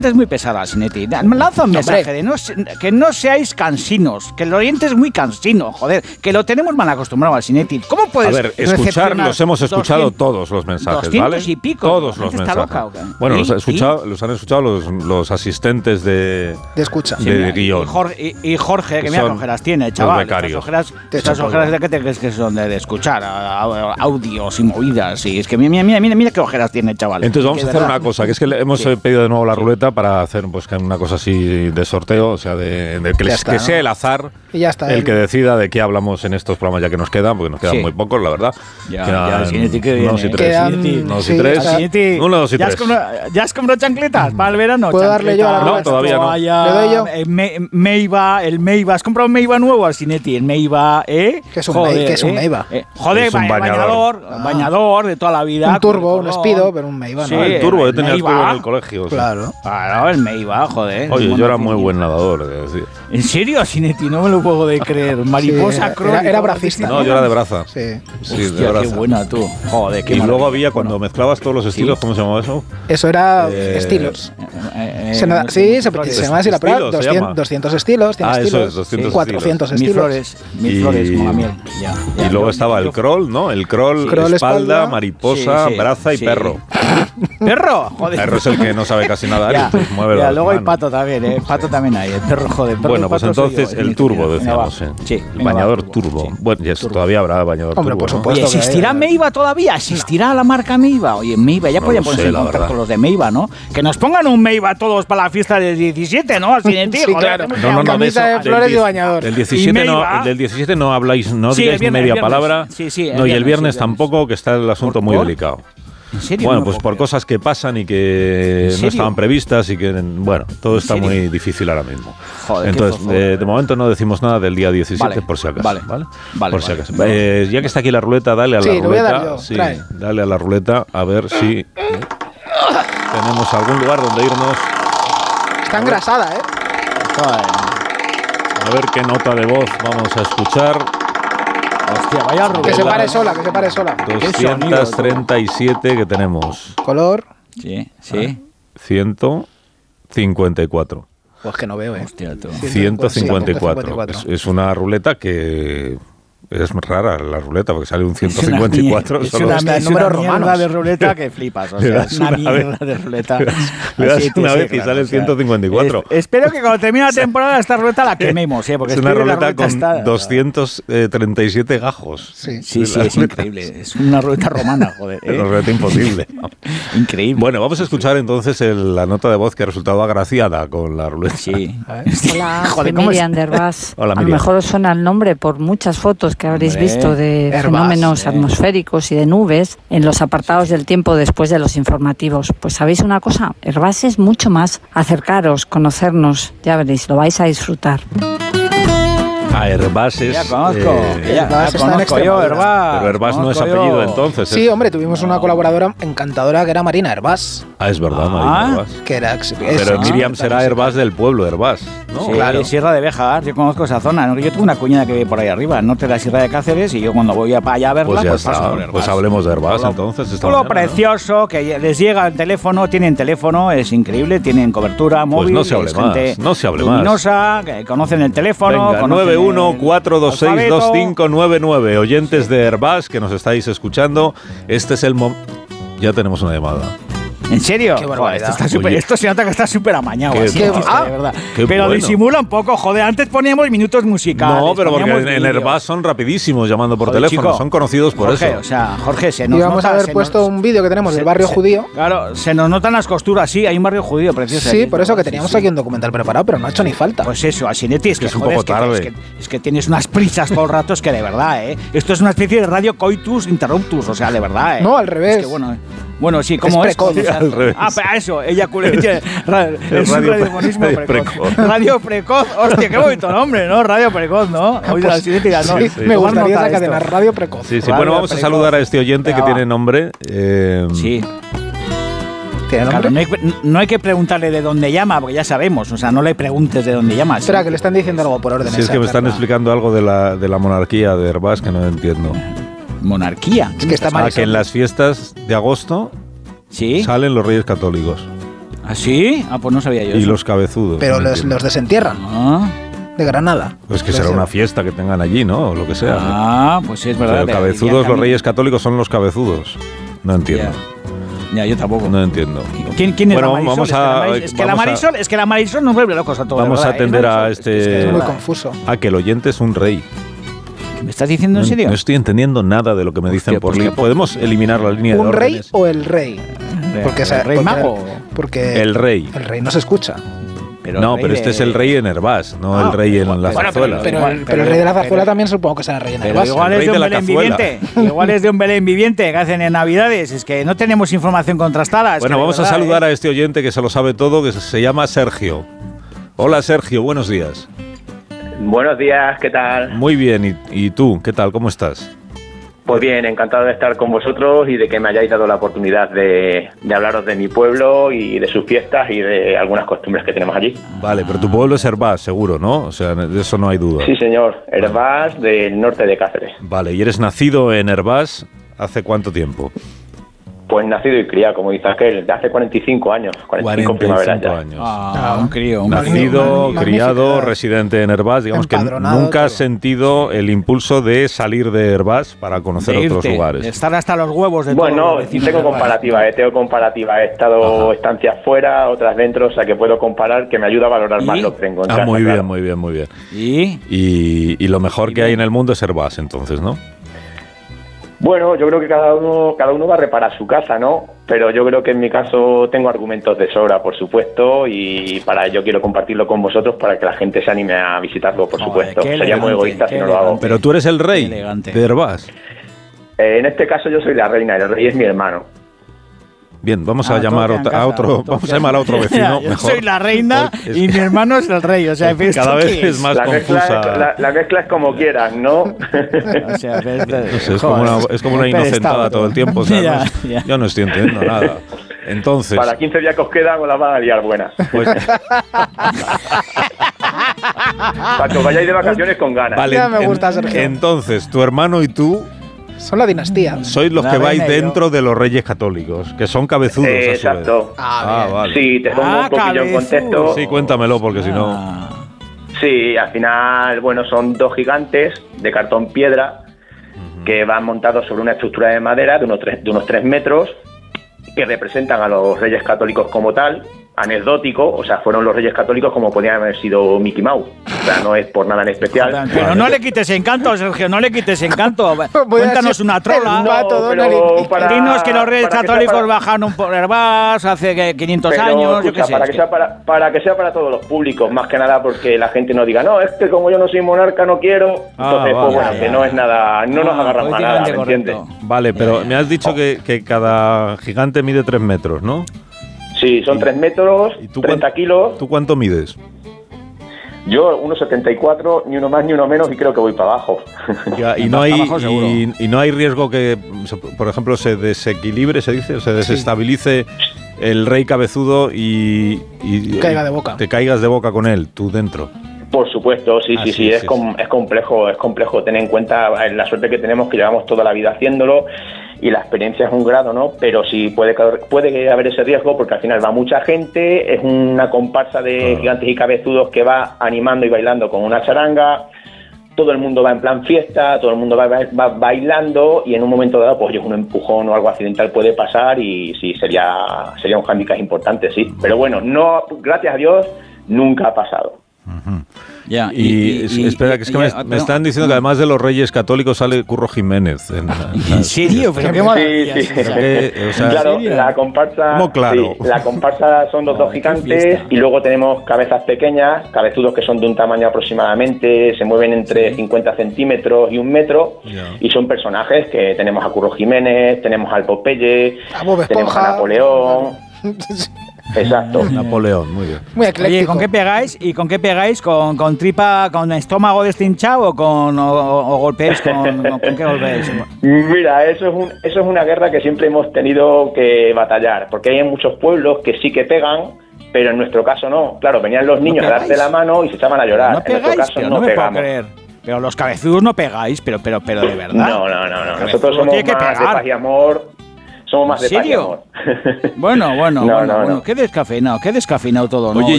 Es muy pesada, Sinetti. Lanza un mensaje de que no seáis cansinos, que el oyente es muy cansino, joder, que lo tenemos mal acostumbrado al Sinetti. ¿Cómo puedes? A ver, escuchar, los hemos escuchado todos los mensajes, ¿vale? Y pico. Todos los mensajes. Loca, bueno, los han escuchado los asistentes de escucha. De guión. Y Jorge, que mira qué ojeras tiene, chaval. Estas ojeras de qué te crees que son de escuchar audios y movidas. Y es que mira qué ojeras tiene, chaval. Entonces vamos a hacer una cosa, que es que hemos pedido de nuevo la ruleta para hacer pues una cosa así de sorteo, o sea, que sea el azar y ya está, el que decida de qué hablamos en estos programas ya que nos quedan, porque nos quedan muy pocos, la verdad. Ya, Sinetti, que viene. 1, 2 y 3. 1, 2 y 3. 1, 2 y 3. ¿Ya has comprado chancletas para el verano? ¿Puedo darle yo a la ruleta? No, todavía no. ¿Le doy yo? El Meiva. ¿Has comprado un Meiva nuevo al Sinetti? El Meiva, ¿eh? ¿Qué es un Meiva? Joder, es un bañador de toda la vida. Un turbo, un Speedo, pero un Meiva, ¿no? El turbo, yo tenía el turbo en el colegio. Claro. Claro, el Meiva, joder. Oye, yo era muy buen nadador, de decir. ¿En serio, Sinetti? No me lo puedo de creer. Mariposa crónica. Era bracista. No, yo era de braza. Sí. Hostia, de braza. Qué buena tú. Joder, qué y luego había, cuando mezclabas todos los estilos, ¿cómo se llamaba eso? Eso era estilos. Se llama así la prueba. 200 estilos. Eso es, 200 400 estilos. Mil flores como la miel. Y luego estaba el crawl, ¿no? El crawl, espalda, mariposa, braza y perro. ¿Perro? Joder. Perro es el que no sabe casi nadar y mueve las luego hay manos. pato también, ¿eh? Pato también hay. El perro, joder. Bueno, pues entonces el turbo, decíamos. El bañador turbo. Bueno, y todavía habrá bañador turbo. Por supuesto. Oye, ¿existirá Meiva todavía? ¿Existirá la marca Meiva? Oye, Meiva, ya podían ponerse en contacto con los de Meiva, ¿no? Que nos pongan un Meiva todos para la fiesta del 17, ¿no? Así de sí, claro. No, camisa de flores y bañador. Del 17 no habláis, no digáis media palabra. No, y el viernes tampoco, que está el asunto muy delicado. ¿En serio? Bueno, pues por cosas que pasan y que no estaban previstas y que, bueno, todo está muy difícil ahora mismo. Joder, entonces, de momento no decimos nada del día 17 por si acaso. Vale. Por si acaso. Ya que está aquí la ruleta, dale a la ruleta. Lo voy a dar yo. Dale a la ruleta a ver si tenemos algún lugar donde irnos. Está engrasada, ¿eh? A ver qué nota de voz vamos a escuchar. Hostia, vaya ruleta. Que se pare sola. 237 que tenemos. Color. Sí. 154. Pues que no veo, ¿eh? Hostia, tú. 154. Es una ruleta que... Es rara la ruleta, porque sale un 154. Es una mierda de ruleta que flipas. O sea, es una mierda de ruleta. Le das una vez y sale el 154. Espero que cuando termine la temporada esta ruleta la quememos, porque es una ruleta con 237 gajos. Sí, es increíble. Es una ruleta romana, joder. Es una ruleta imposible. Increíble. Bueno, vamos a escuchar entonces la nota de voz que ha resultado agraciada con la ruleta. Sí. Hola, soy Miriam de Herbás. Hola, Miriam. A lo mejor os suena el nombre por muchas fotos que habréis visto de fenómenos atmosféricos y de nubes en los apartados del tiempo después de los informativos. Pues ¿sabéis una cosa? Herbás es mucho más. Acercaros, conocernos, ya veréis, lo vais a disfrutar. Herbás es... Ya conozco, yo, Herbás. Pero Herbás no es apellido entonces. Sí, hombre, tuvimos una colaboradora encantadora que era Marina Herbás. Es verdad, Marina Herbás. Que era, pero Miriam será Herbás del pueblo Herbás, ¿no? Sí, claro. Sierra de Béjar, yo conozco esa zona. Yo tengo una cuñada que vive por ahí arriba, al norte de la Sierra de Cáceres, y yo cuando voy para allá a verla, pues paso por Herbás. Pues hablemos de Herbás entonces. Lo precioso, que les llega el teléfono, tienen teléfono, es increíble, tienen cobertura móvil. Pues no se hable más, luminosa, que conocen el teléfono. Venga, 914262599, oyentes de Herbás que nos estáis escuchando, este es el momento. Ya tenemos una llamada. ¿En serio? Qué barbaridad. Esto se nota que está súper amañado. Así, de verdad. Pero bueno. Disimula un poco, joder. Antes poníamos minutos musicales. No, pero porque en Herbás son rapidísimos llamando por teléfono. Chico, son conocidos por Jorge, eso. O sea, Jorge, se nos nota... Íbamos a haber puesto un vídeo que tenemos del barrio judío. Claro, se nos notan las costuras. Sí, hay un barrio judío precioso. Sí, por eso que teníamos aquí un documental preparado, pero no ha hecho ni falta. Pues eso, a Sinetti, es que es un poco tarde. Es que tienes unas prisas todo el rato, es que de verdad, ¿eh? Esto es una especie de radio coitus interruptus, o sea, de verdad, ¿eh? No, al revés. Es que bueno, sí, como es. Precoz, al revés. Para eso, es un radiofonismo precoz. Radio precoz, hostia, qué bonito nombre, ¿no? Radio precoz, ¿no? Pues, me gustaría esa cadena, Radio Precoz. Sí, bueno, vamos a saludar a este oyente que tiene nombre. Sí. ¿Tiene nombre? Claro, no hay que preguntarle de dónde llama, porque ya sabemos, o sea, no le preguntes de dónde llama. Espera, que le están diciendo algo por orden. Sí, es que me están explicando algo de la monarquía de Herbás que no entiendo. ¿Monarquía? Es que está mal. Que en las fiestas de agosto salen los Reyes Católicos. ¿Ah, sí? Ah, pues no sabía yo Y eso. los cabezudos. Pero los desentierran. De Granada. Pues que será una fiesta que tengan allí, ¿no? O lo que sea. Ah, pues sí, es verdad. Pero cabezudos, los reyes católicos son los cabezudos. No entiendo. Ya, yo tampoco. No entiendo. ¿Quién es la Marisol? Es que la Marisol nos vuelve locos a todos. Vamos a atender a este... Es muy confuso. Que el oyente es un rey. ¿Me estás diciendo en serio? No estoy entendiendo nada de lo que me dicen por línea. ¿Podemos eliminar la línea de ¿Un rey órdenes? o el rey? Porque ¿El rey mago? Porque el rey. El rey no se escucha. Pero este es el rey en Hervás, no el rey en la zarzuela. Pero el rey de la zarzuela también supongo que será el rey en Hervás. Igual es de un Belén viviente. Igual es de un Belén viviente que hacen en Navidades. Es que no tenemos información contrastada. Bueno, vamos a saludar a este oyente que se lo sabe todo, que se llama Sergio. Hola Sergio, buenos días. Buenos días, ¿qué tal? Muy bien, ¿y tú? ¿Qué tal? ¿Cómo estás? Pues bien, encantado de estar con vosotros y de que me hayáis dado la oportunidad de hablaros de mi pueblo y de sus fiestas y de algunas costumbres que tenemos allí. Vale, pero tu pueblo es Hervás, seguro, ¿no? O sea, de eso no hay duda. Sí, señor, Hervás, del norte de Cáceres. Vale, ¿y eres nacido en Hervás hace cuánto tiempo? Pues nacido y criado, como dice aquel, de hace 45 años, 45 primaveras ya. Años. Un crío. Nacido, criado, residente en Hervás, digamos que nunca has sentido el impulso de salir de Hervás para conocer otros lugares. Estar hasta los huevos de Bueno, tengo comparativa, He estado estancias fuera, otras dentro, o sea que puedo comparar, que me ayuda a valorar más lo que tengo en casa. Muy claro. bien, muy bien. Y lo mejor que hay en el mundo es Hervás, entonces, ¿no? Bueno, yo creo que cada uno va a reparar su casa, ¿no? Pero yo creo que en mi caso tengo argumentos de sobra, por supuesto, y para ello quiero compartirlo con vosotros para que la gente se anime a visitarlo, por supuesto. Sería muy egoísta si no lo hago. Pero tú eres el rey de Hervás. En este caso yo soy la reina, el rey es mi hermano. Bien, vamos a llamar a otro vecino. Yo mejor, soy la reina y mi hermano es el rey. O sea, cada vez es más confusa. La mezcla es como quieras, ¿no? O sea, es como una inocentada todo el tiempo. O sea, yo no estoy entendiendo nada. Entonces, para 15 días que os quedan os la van a liar buena. Pues, para que os vayáis de vacaciones con ganas. Vale, ya me gusta, Sergio. Entonces, tu hermano y tú son la dinastía. Sois los que vais dentro de los reyes católicos, que son cabezudos. Exacto. Vale. Sí, te pongo un poquillo en contexto. Sí, cuéntamelo, porque si no... Sí, al final, bueno, son dos gigantes de cartón piedra que van montados sobre una estructura de madera de unos 3 metros, que representan a los reyes católicos como tal, anecdótico, o sea, fueron los reyes católicos como podían haber sido Mickey Mouse. O sea, no es por nada en especial. Pero no le quites encanto, Sergio, no le quites encanto. Cuéntanos una trola. Dinos que los reyes católicos bajaron por Hervás hace 500 años. Yo qué sé. Para que sea para todos los públicos, más que nada porque la gente no diga, no, es que como yo no soy monarca no quiero. Entonces, pues bueno, que no es nada, no nos agarramos a nada, ¿me entiendes? Vale, pero me has dicho que cada gigante mide 3 metros, ¿no? Sí, son 3 metros, 30 kilos. ¿Tú cuánto mides? Yo 1,74, ni uno más ni uno menos, y creo que voy para abajo. Ya, y no hay riesgo que, por ejemplo, se desequilibre, se dice, se desestabilice el rey cabezudo y caiga de boca. Te caigas de boca con él, tú dentro. Por supuesto, sí, es complejo tener en cuenta la suerte que tenemos, que llevamos toda la vida haciéndolo, y la experiencia es un grado, ¿no? Pero sí puede haber ese riesgo, porque al final va mucha gente, es una comparsa de gigantes y cabezudos que va animando y bailando con una charanga, todo el mundo va en plan fiesta, todo el mundo va bailando, y en un momento dado, pues un empujón o algo accidental puede pasar, y sí, sería un hándicap importante, sí. Pero bueno, no, gracias a Dios, nunca ha pasado. Ya, espera, que es que me están diciendo que además de los reyes católicos sale Curro Jiménez. ¿En serio? ¿Pero qué maravilla? Sí. Claro, la comparsa. ¿Cómo claro? Sí, la comparsa son los dos gigantes, y luego tenemos cabezas pequeñas, cabezudos que son de un tamaño aproximadamente, se mueven entre 50 centímetros y 1 metro, y son personajes que tenemos a Curro Jiménez, tenemos al Popeye, tenemos a Napoleón. Exacto. Napoleón, muy bien. Muy ecléctico. Oye, ¿con qué pegáis? ¿Con tripa, con estómago destinchado o golpeáis con qué golpeáis? Mira, eso es una guerra que siempre hemos tenido que batallar, porque hay muchos pueblos que sí que pegan, pero en nuestro caso no. Claro, venían los niños a darte la mano y se echaban a llorar. No pegáis, en nuestro caso no me pegamos. puedo creer. Pero los cabezudos no pegáis, pero de verdad. No. Nosotros somos más de paz y amor. Somos más de paz y amor. Bueno, qué descafeinado todo, ¿no? Oye,